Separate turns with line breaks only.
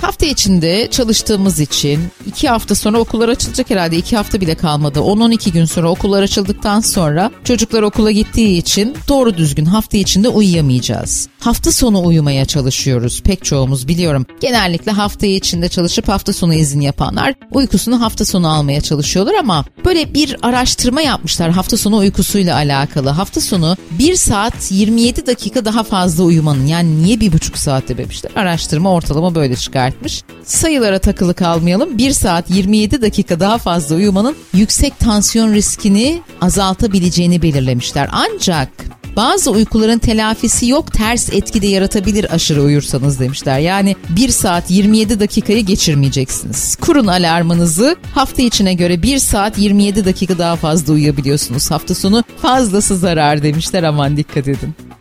Hafta içinde çalıştığımız için 2 hafta sonra okullar açılacak herhalde. 2 hafta bile kalmadı. 10-12 gün sonra okullar açıldıktan sonra çocuklar okula gittiği için doğru düzgün hafta içinde uyuyamayacağız. Hafta sonu uyumaya çalışıyoruz. Pek çoğumuz biliyorum. Genellikle hafta içinde çalışıp hafta sonu izin yapanlar uykusunu hafta sonu almaya çalışıyorlar ama böyle bir araştırma yapmışlar hafta sonu uykusuyla alakalı. Hafta sonu 1 saat 27 dakika daha fazla uyumanın, yani niye 1,5 saat demişler. Araştırma ortalama böyle çıkartmış. Sayılara takılı kalmayalım. 1 saat 27 dakika daha fazla uyumanın yüksek tansiyon riskini azaltabileceğini belirlemişler. Ancak bazı uykuların telafisi yok, ters etki de yaratabilir aşırı uyursanız demişler. Yani 1 saat 27 dakikayı geçirmeyeceksiniz. Kurun alarmınızı, hafta içine göre 1 saat 27 dakika daha fazla uyuyabiliyorsunuz. Hafta sonu fazlası zarar demişler, aman dikkat edin.